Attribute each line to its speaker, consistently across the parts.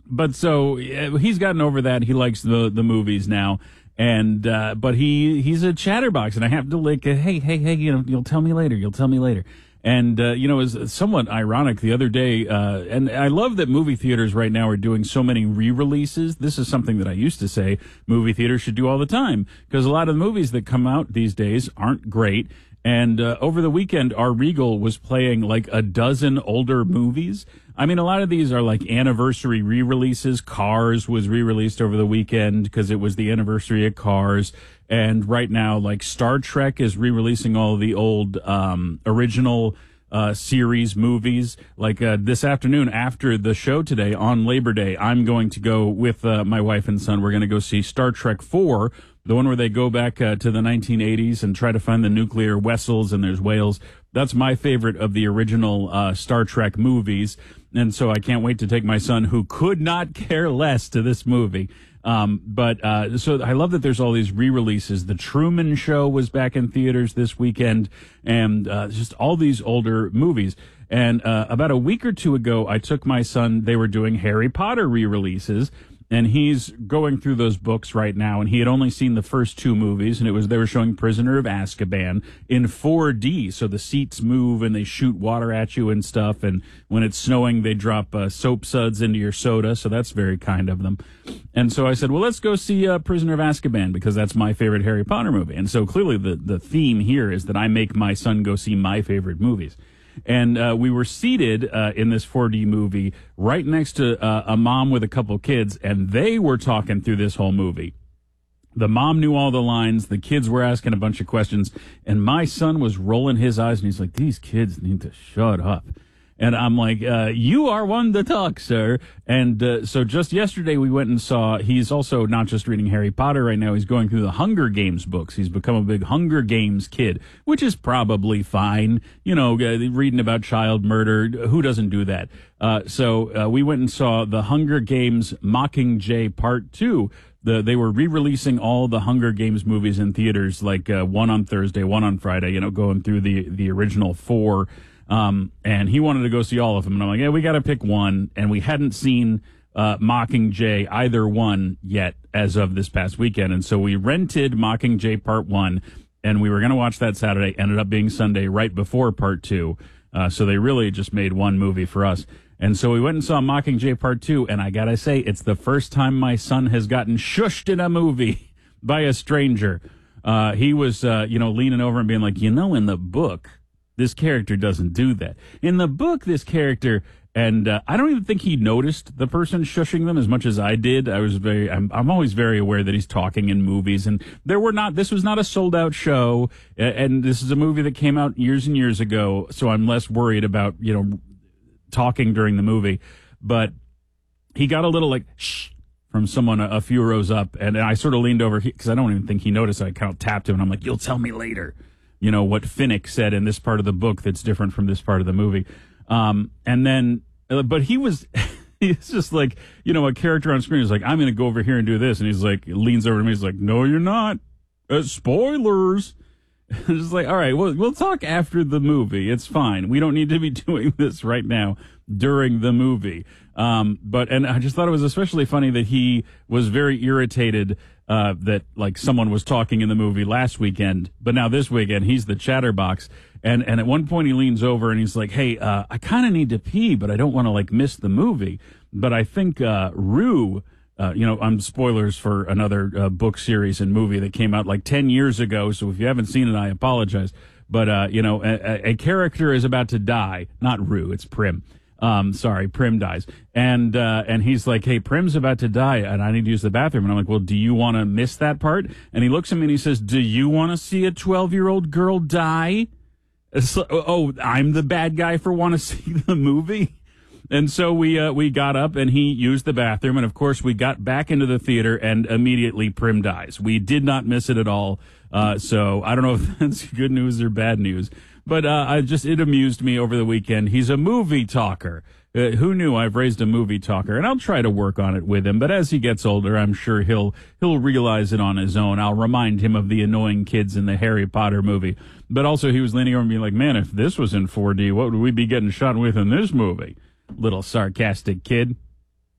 Speaker 1: But so he's gotten over that. He likes the movies now. And but he's a chatterbox, and I have to like, hey, you'll tell me later. You'll tell me later. And it was somewhat ironic the other day. And I love that movie theaters right now are doing so many re-releases. This is something that I used to say movie theaters should do all the time, because a lot of the movies that come out these days aren't great. And over the weekend, our Regal was playing like a dozen older movies. I mean, a lot of these are like anniversary re-releases. Cars was re-released over the weekend because it was the anniversary of Cars. And right now, like Star Trek is re-releasing all of the old original series movies. Like this afternoon after the show today on Labor Day, I'm going to go with my wife and son. We're going to go see Star Trek 4, the one where they go back to the 1980s and try to find the nuclear vessels and there's whales. That's my favorite of the original Star Trek movies. And so I can't wait to take my son, who could not care less, to this movie. So I love that there's all these re-releases. The Truman Show was back in theaters this weekend, and just all these older movies. And about a week or two ago, I took my son. They were doing Harry Potter re-releases, and he's going through those books right now. And he had only seen the first two movies, and they were showing Prisoner of Azkaban in 4D, so the seats move and they shoot water at you and stuff. And when it's snowing, they drop soap suds into your soda, so that's very kind of them. And so I said, well, let's go see Prisoner of Azkaban, because that's my favorite Harry Potter movie. And so clearly the theme here is that I make my son go see my favorite movies. And we were seated in this 4D movie right next to a mom with a couple kids, and they were talking through this whole movie. The mom knew all the lines. The kids were asking a bunch of questions, and my son was rolling his eyes, and he's like, these kids need to shut up. And I'm like, you are one to talk, sir. And so just yesterday we went and saw, he's also not just reading Harry Potter right now, he's going through the Hunger Games books. He's become a big Hunger Games kid, which is probably fine. Reading about child murder, who doesn't do that? So we went and saw the Hunger Games Mockingjay Part 2. They were re-releasing all the Hunger Games movies in theaters, like one on Thursday, one on Friday, going through the original 4. And he wanted to go see all of them. And I'm like, yeah, we got to pick one. And we hadn't seen Mockingjay, either one, yet as of this past weekend. And so we rented Mockingjay Part 1, and we were going to watch that Saturday. Ended up being Sunday right before Part 2. So they really just made one movie for us. And so we went and saw Mockingjay Part 2. And I got to say, it's the first time my son has gotten shushed in a movie by a stranger. He was, leaning over and being like, in the book, this character doesn't do that. In the book, this character, and I don't even think he noticed the person shushing them as much as I did. I'm always very aware that he's talking in movies, and this was not a sold out show, and this is a movie that came out years and years ago, so I'm less worried about, talking during the movie. But he got a little like, shh, from someone a few rows up, and I sort of leaned over, because I don't even think he noticed. I kind of tapped him, and I'm like, you'll tell me later. What Finnick said in this part of the book that's different from this part of the movie. And then, but he's just like, a character on screen is like, I'm going to go over here and do this. And he's like, leans over to me. He's like, no, you're not. Spoilers. It's just like, all right, we'll talk after the movie. It's fine. We don't need to be doing this right now during the movie. And I just thought it was especially funny that he was very irritated that like someone was talking in the movie last weekend, but now this weekend he's the chatterbox. And at one point he leans over and he's like, hey, I kind of need to pee, but I don't want to like miss the movie. But I think Rue, I'm spoilers for another book series and movie that came out like 10 years ago. So if you haven't seen it, I apologize. But, a character is about to die. Not Rue, it's Prim. Prim dies. And he's like, hey, Prim's about to die and I need to use the bathroom. And I'm like, well, do you want to miss that part? And he looks at me and he says, do you want to see a 12-year-old girl die? I'm the bad guy for want to see the movie? And so we got up and he used the bathroom. And of course we got back into the theater and immediately Prim dies. We did not miss it at all. So I don't know if that's good news or bad news. But it amused me over the weekend. He's a movie talker. Who knew? I've raised a movie talker, and I'll try to work on it with him. But as he gets older, I'm sure he'll realize it on his own. I'll remind him of the annoying kids in the Harry Potter movie. But also, he was leaning over and being like, "Man, if this was in 4D, what would we be getting shot with in this movie?" Little sarcastic kid.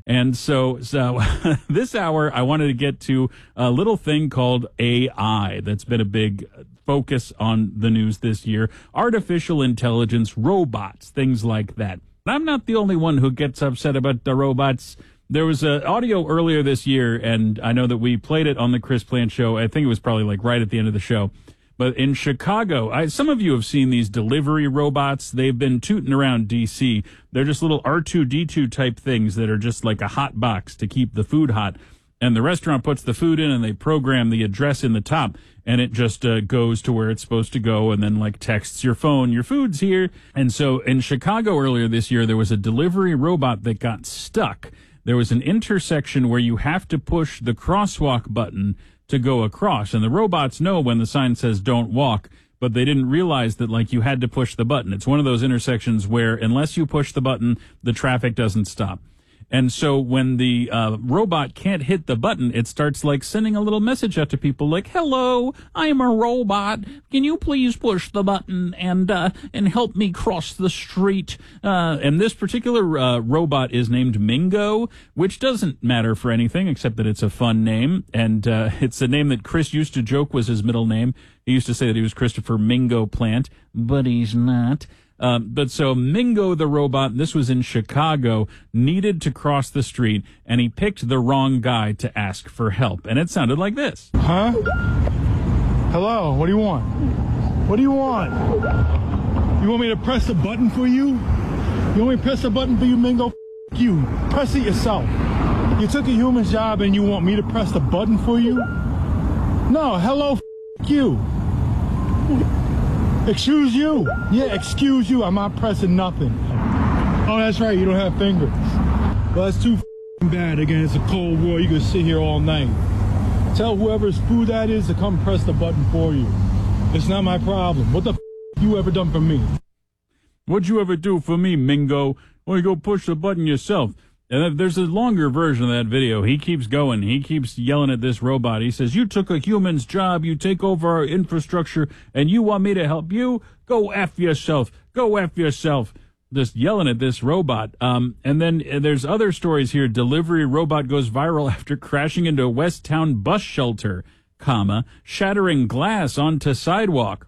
Speaker 1: And so this hour, I wanted to get to a little thing called AI that's been a big focus on the news this year. Artificial intelligence, robots, things like that. I'm not the only one who gets upset about the robots. There was audio earlier this year, and I know that we played it on the Chris Plant Show. I think it was probably like right at the end of the show. But in Chicago, some of you have seen these delivery robots. They've been tooting around D.C. They're just little R2-D2 type things that are just like a hot box to keep the food hot. And the restaurant puts the food in, and they program the address in the top, and it just goes to where it's supposed to go, and then like texts your phone, your food's here. And so in Chicago earlier this year, there was a delivery robot that got stuck. There was an intersection where you have to push the crosswalk button to go across, and the robots know when the sign says don't walk, but they didn't realize that like you had to push the button. It's one of those intersections where unless you push the button, the traffic doesn't stop. And so when the robot can't hit the button, it starts like sending a little message out to people like, hello, I'm a robot. Can you please push the button and help me cross the street? And this particular robot is named Mingo, which doesn't matter for anything except that it's a fun name. And it's a name that Chris used to joke was his middle name. He used to say that he was Christopher Mingo Plant, but he's not. But so Mingo the robot, this was in Chicago, needed to cross the street, and he picked the wrong guy to ask for help. And it sounded like this.
Speaker 2: Huh? Hello, what do you want? What do you want? You want me to press a button for you? You want me to press a button for you, Mingo? F*** you. Press it yourself. You took a human's job and you want me to press the button for you? No, hello, f*** you. Excuse you. Yeah, excuse you. I'm not pressing nothing. Oh, that's right. You don't have fingers. Well, that's too bad. Again, it's a cold war. You can sit here all night. Tell whoever's food that is to come press the button for you. It's not my problem. What the you ever done for me?
Speaker 1: What'd you ever do for me, Mingo? Well, you go push the button yourself. And there's a longer version of that video. He keeps going. He keeps yelling at this robot. He says, you took a human's job. You take over our infrastructure, and you want me to help you? Go F yourself. Go F yourself. Just yelling at this robot. And then there's other stories here. Delivery robot goes viral after crashing into a West Town bus shelter, shattering glass onto sidewalk.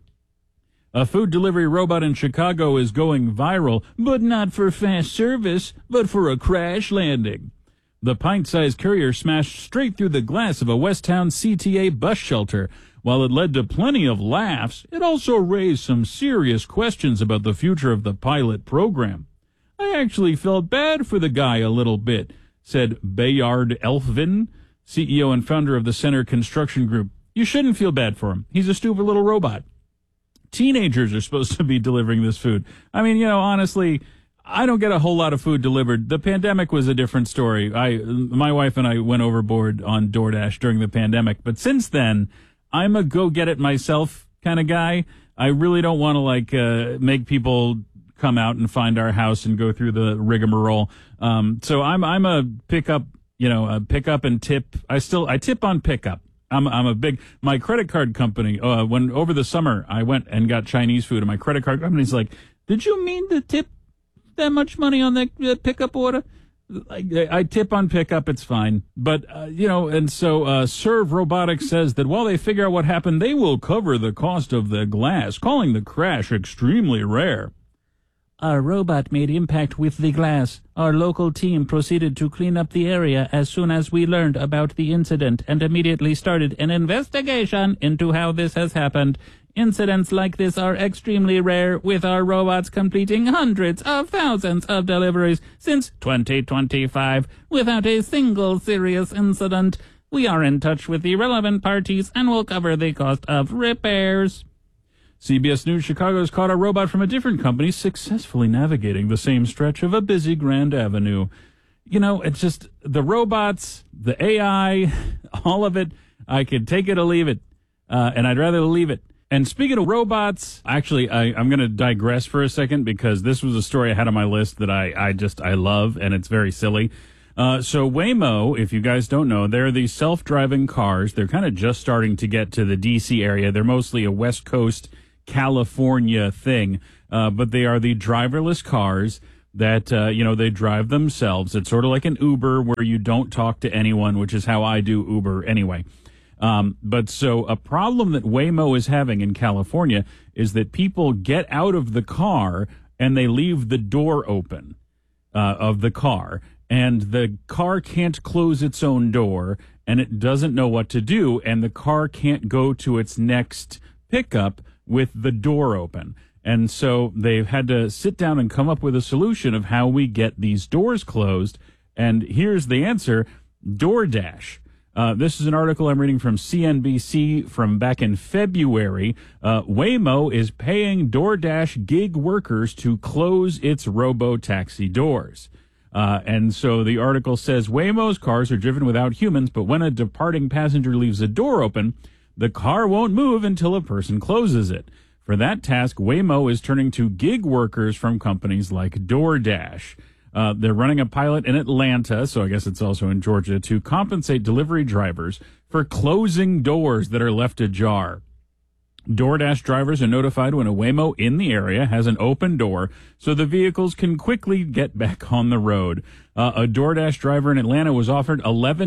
Speaker 1: A food delivery robot in Chicago is going viral, but not for fast service, but for a crash landing. The pint-sized courier smashed straight through the glass of a Westtown CTA bus shelter. While it led to plenty of laughs, it also raised some serious questions about the future of the pilot program. I actually felt bad for the guy a little bit, said Bayard Elfvin, CEO and founder of the Center Construction Group. You shouldn't feel bad for him. He's a stupid little robot. Teenagers are supposed to be delivering this food. I mean, honestly, I don't get a whole lot of food delivered. The pandemic was a different story. My wife and I went overboard on DoorDash during the pandemic. But since then, I'm a go-get-it-myself kind of guy. I really don't want to, make people come out and find our house and go through the rigmarole. So I'm a pickup, a pickup and tip. I tip on pickup. I'm a big, my credit card company, when over the summer I went and got Chinese food and my credit card company's like, did you mean to tip that much money on that pickup order? I tip on pickup, it's fine. But, and so Serve Robotics says that while they figure out what happened, they will cover the cost of the glass, calling the crash extremely rare. Our robot made impact with the glass. Our local team proceeded to clean up the area as soon as we learned about the incident and immediately started an investigation into how this has happened. Incidents like this are extremely rare, with our robots completing hundreds of thousands of deliveries since 2025 without a single serious incident. We are in touch with the relevant parties and will cover the cost of repairs. CBS News Chicago's caught a robot from a different company successfully navigating the same stretch of a busy Grand Avenue. It's just the robots, the AI, all of it. I could take it or leave it, and I'd rather leave it. And speaking of robots, actually, I'm going to digress for a second because this was a story I had on my list that I love, and it's very silly. So Waymo, if you guys don't know, they're these self-driving cars. They're kind of just starting to get to the D.C. area. They're mostly a West Coast California thing, but they are the driverless cars that, they drive themselves. It's sort of like an Uber where you don't talk to anyone, which is how I do Uber anyway. But so a problem that Waymo is having in California is that people get out of the car and they leave the door open of the car, and the car can't close its own door, and it doesn't know what to do, and the car can't go to its next pickup with the door open. And so they've had to sit down and come up with a solution of how we get these doors closed. And here's the answer: DoorDash. This is an article I'm reading from CNBC from back in February. Waymo is paying DoorDash gig workers to close its robo-taxi doors. And so the article says Waymo's cars are driven without humans, but when a departing passenger leaves a door open, the car won't move until a person closes it. For that task, Waymo is turning to gig workers from companies like DoorDash. They're running a pilot in Atlanta, so I guess it's also in Georgia, to compensate delivery drivers for closing doors that are left ajar. DoorDash drivers are notified when a Waymo in the area has an open door so the vehicles can quickly get back on the road. A DoorDash driver in Atlanta was offered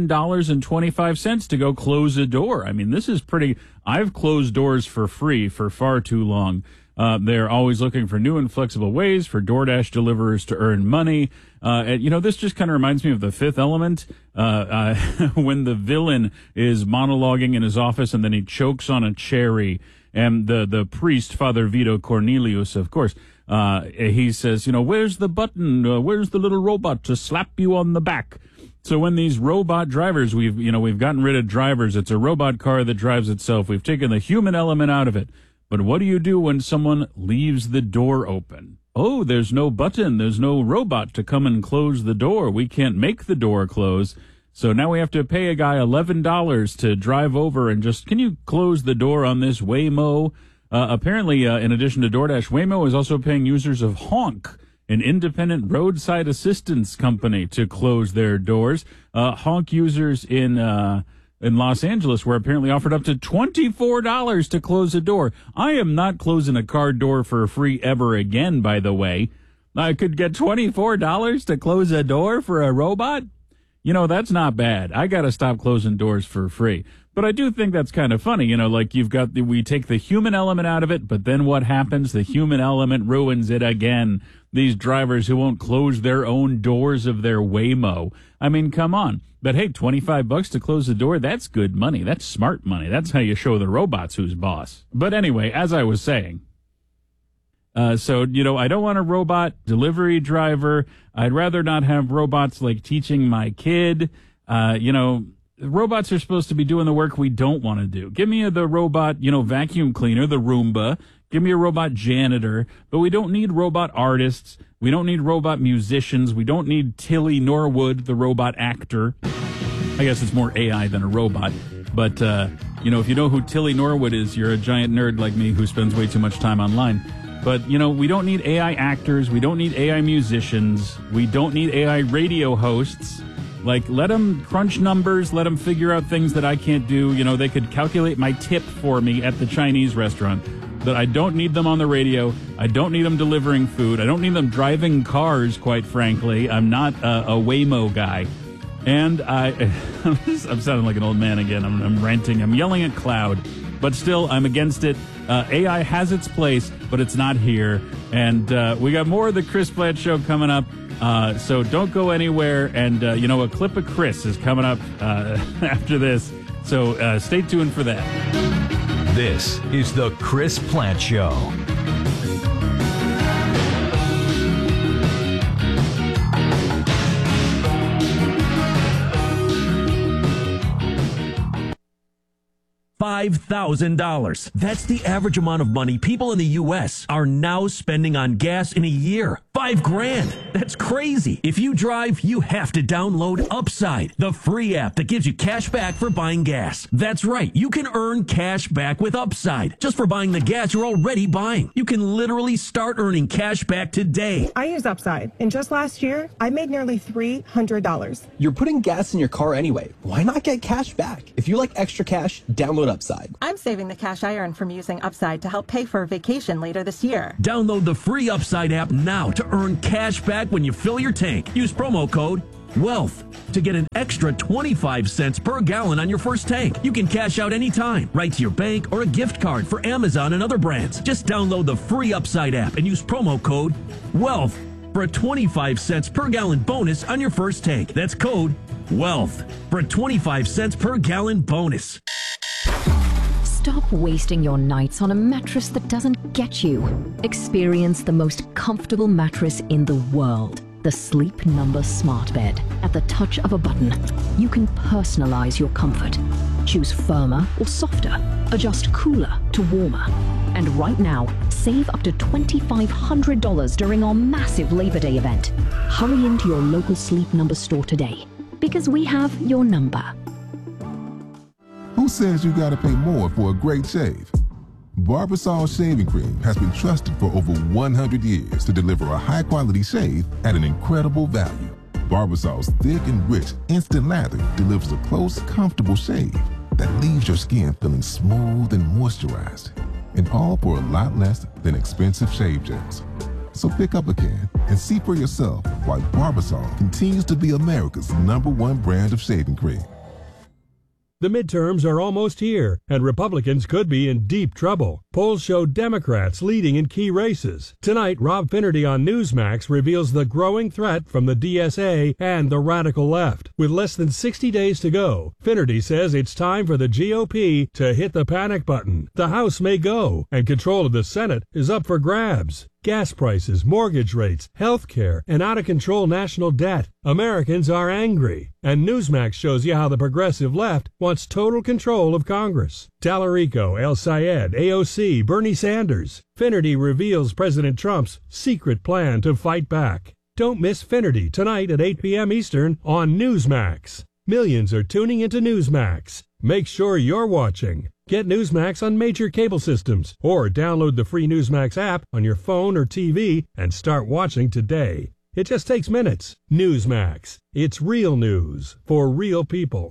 Speaker 1: $11.25 to go close a door. I mean, this is pretty... I've closed doors for free for far too long. They're always looking for new and flexible ways for DoorDash deliverers to earn money. This just kind of reminds me of The Fifth Element, when the villain is monologuing in his office and then he chokes on a cherry. And the priest, Father Vito Cornelius, of course, he says, where's the button? Where's the little robot to slap you on the back? So when these robot drivers, we've gotten rid of drivers. It's a robot car that drives itself. We've taken the human element out of it. But what do you do when someone leaves the door open? Oh, there's no button. There's no robot to come and close the door. We can't make the door close. So now we have to pay a guy $11 to drive over and just, can you close the door on this Waymo? Apparently, in addition to DoorDash, Waymo is also paying users of Honk, an independent roadside assistance company, to close their doors. Honk users in Los Angeles were apparently offered up to $24 to close a door. I am not closing a car door for free ever again, by the way. I could get $24 to close a door for a robot? That's not bad. I got to stop closing doors for free. But I do think that's kind of funny. We take the human element out of it, but then what happens? The human element ruins it again. These drivers who won't close their own doors of their Waymo. I mean, come on. But hey, $25 to close the door, that's good money. That's smart money. That's how you show the robots who's boss. But anyway, as I was saying, I don't want a robot delivery driver. I'd rather not have robots like teaching my kid. Robots are supposed to be doing the work we don't want to do. Give me the robot, vacuum cleaner, the Roomba. Give me a robot janitor. But we don't need robot artists. We don't need robot musicians. We don't need Tilly Norwood, the robot actor. I guess it's more AI than a robot. But, if you know who Tilly Norwood is, you're a giant nerd like me who spends way too much time online. But, we don't need AI actors. We don't need AI musicians. We don't need AI radio hosts. Let them crunch numbers. Let them figure out things that I can't do. They could calculate my tip for me at the Chinese restaurant. But I don't need them on the radio. I don't need them delivering food. I don't need them driving cars, quite frankly. I'm not a Waymo guy. And I'm sounding like an old man again. I'm ranting. I'm yelling at cloud. But still, I'm against it. AI has its place, but it's not here. And we got more of the Chris Plante Show coming up. So don't go anywhere. And, a clip of Chris is coming up after this. So stay tuned for that.
Speaker 3: This is the Chris Plante Show. $5,000. That's the average amount of money people in the U.S. are now spending on gas in a year. $5,000. That's crazy. If you drive, you have to download Upside, the free app that gives you cash back for buying gas. That's right. You can earn cash back with Upside just for buying the gas you're already buying. You can literally start earning cash back today.
Speaker 4: I use Upside, and just last year, I made nearly $300.
Speaker 5: You're putting gas in your car anyway. Why not get cash back? If you like extra cash, download Upside.
Speaker 6: I'm saving the cash I earn from using Upside to help pay for a vacation later this year.
Speaker 3: Download the free Upside app now to earn cash back when you fill your tank. Use promo code WEALTH to get an extra 25 cents per gallon on your first tank. You can cash out anytime, right to your bank or a gift card for Amazon and other brands. Just download the free Upside app and use promo code WEALTH for a 25 cents per gallon bonus on your first tank. That's code WEALTH for a 25 cents per gallon bonus.
Speaker 6: Stop wasting your nights on a mattress that doesn't get you. Experience the most comfortable mattress in the world. The Sleep Number Smart Bed. At the touch of a button, you can personalize your comfort. Choose firmer or softer. Adjust cooler to warmer. And right now, save up to $2,500 during our massive Labor Day event. Hurry into your local Sleep Number store today, because we have your number.
Speaker 7: Who says you gotta pay more for a great shave? Barbasol Shaving Cream has been trusted for over 100 years to deliver a high-quality shave at an incredible value. Barbasol's thick and rich instant lather delivers a close, comfortable shave that leaves your skin feeling smooth and moisturized, and all for a lot less than expensive shave gels. So pick up a can and see for yourself why Barbasol continues to be America's #1 brand of shaving cream.
Speaker 8: The midterms are almost here, and Republicans could be in deep trouble. Polls show Democrats leading in key races. Tonight, Rob Finnerty on Newsmax reveals the growing threat from the DSA and the radical left. With less than 60 days to go, Finnerty says it's time for the GOP to hit the panic button. The House may go, and control of the Senate is up for grabs. Gas prices, mortgage rates, health care, and out-of-control national debt. Americans are angry. And Newsmax shows you how the progressive left wants total control of Congress. Tallarico, El Sayed, AOC, Bernie Sanders. Finnerty reveals President Trump's secret plan to fight back. Don't miss Finnerty tonight at 8 p.m. Eastern on Newsmax. Millions are tuning into Newsmax. Make sure you're watching. Get Newsmax on major cable systems or download the free Newsmax app on your phone or TV and start watching today. It just takes minutes. Newsmax. It's real news for real people.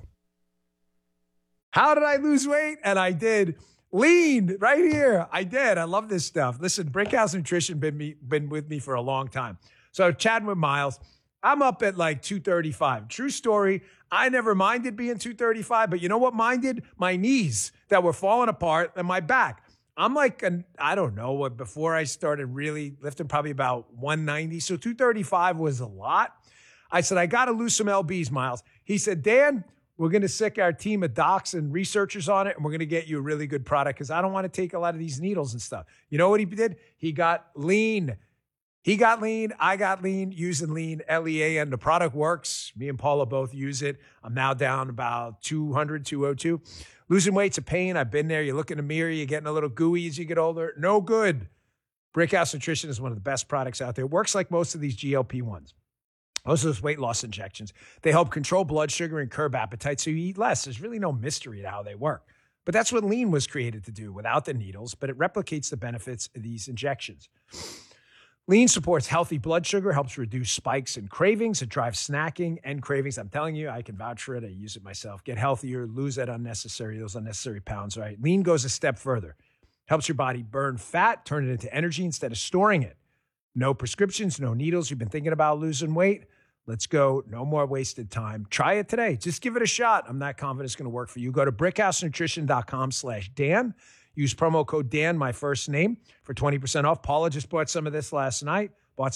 Speaker 9: How did I lose weight? And I did. Lean right here. I did. I love this stuff. Listen, Brickhouse Nutrition been with me for a long time. So chatting with Miles, I'm up at like 235. True story. I never minded being 235, but you know what minded? My knees that were falling apart and my back. I'm like, I don't know, before I started really lifting, probably about 190. So 235 was a lot. I said, I got to lose some LBs, Miles. He said, Dan, we're going to sick our team of docs and researchers on it, and we're going to get you a really good product because I don't want to take a lot of these needles and stuff. You know what he did? He got lean. He got lean. I got lean using lean, LEAN. The product works. Me and Paula both use it. I'm now down about 200, 202. Losing weight's a pain. I've been there. You look in the mirror, you're getting a little gooey as you get older. No good. Brickhouse Nutrition is one of the best products out there. It works like most of these GLP-1s. Most of those weight loss injections. They help control blood sugar and curb appetite so you eat less. There's really no mystery to how they work. But that's what lean was created to do without the needles, but it replicates the benefits of these injections. Lean supports healthy blood sugar, helps reduce spikes and cravings. It drives snacking and cravings. I'm telling you, I can vouch for it. I use it myself. Get healthier, lose those unnecessary pounds, right? Lean goes a step further. Helps your body burn fat, turn it into energy instead of storing it. No prescriptions, no needles. You've been thinking about losing weight? Let's go. No more wasted time. Try it today. Just give it a shot. I'm not confident it's going to work for you. Go to brickhousenutrition.com/Dan. Use promo code Dan, my first name, for 20% off. Paula just bought some of this last night.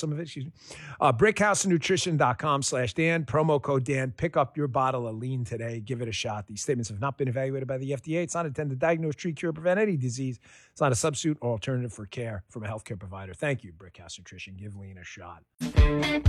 Speaker 9: Brickhousenutrition.com/Dan. Promo code Dan. Pick up your bottle of lean today. Give it a shot. These statements have not been evaluated by the FDA. It's not intended to diagnose, treat, cure, or prevent any disease. It's not a substitute or alternative for care from a healthcare provider. Thank you, Brickhouse Nutrition. Give lean a shot.